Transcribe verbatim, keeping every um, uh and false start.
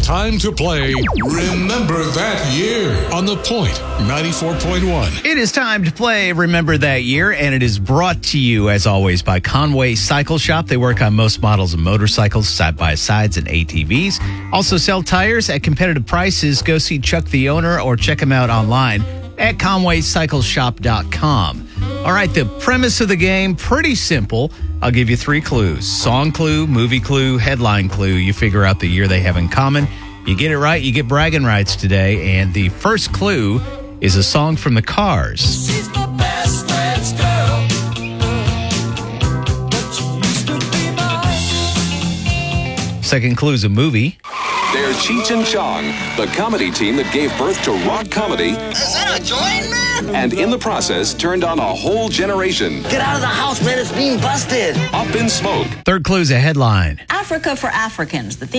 time to play Remember That Year on The Point ninety-four point one. It is time to play Remember That Year, and it is brought to you, as always, by Conway Cycle Shop. They work on most models of motorcycles, side-by-sides, and A T Vs. Also sell tires at competitive prices. Go see Chuck the owner or check him out online at conway cycle shop dot com. All right, the premise of the game, pretty simple. I'll give you three clues. Song clue, movie clue, headline clue. You figure out the year they have in common. You get it right, you get bragging rights today. And the first clue is a song from the Cars. She's the best friend's girl, but she used to be mine. Second clue is a movie. They're Cheech and Chong, the comedy team that gave birth to rock comedy. Is that a joint, man? And in the process, turned on a whole generation. Get out of the house, man. It's being busted. Up in Smoke. Third clue is a headline. Africa for Africans. The theme